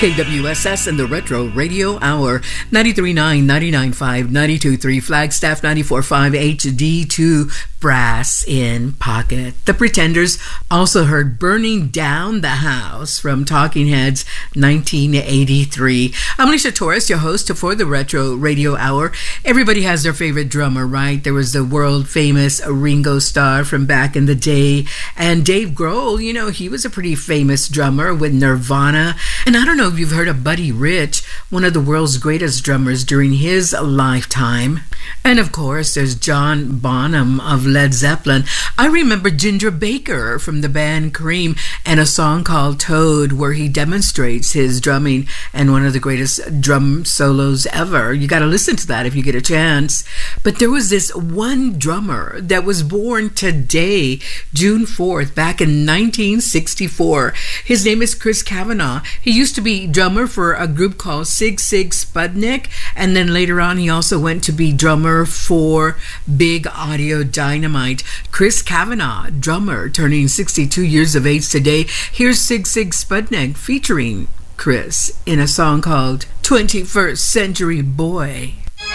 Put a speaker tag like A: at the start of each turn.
A: KWSS and the Retro Radio Hour, 93.9, 99.5, 92.3, Flagstaff 94.5, HD2, Brass in Pocket. The Pretenders also heard Burning Down the House from Talking Heads, 1983. I'm Alicia Torres, your host for the Retro Radio Hour. Everybody has their favorite drummer, right? There was the world famous Ringo Starr from back in the day, and Dave Grohl, you know, he was a pretty famous drummer with Nirvana. And I don't know if you've heard of Buddy Rich, one of the world's greatest drummers during his lifetime. And of course, there's John Bonham of Led Zeppelin. I remember Ginger Baker from the band Cream and a song called Toad, where he demonstrates his drumming and one of the greatest drum solos ever. You got to listen to that if you get a chance. But there was this one drummer that was born today, June 4th, back in 1964. His name is Chris Cavanaugh. He used to be drummer for a group called Sig Sig Sputnik, and then later on he also went to be drummer for Big Audio Dynamite. Chris Cavanaugh, drummer, turning 62 years of age today. Here's Sig Sig Sputnik featuring Chris in a song called 21st Century Boy.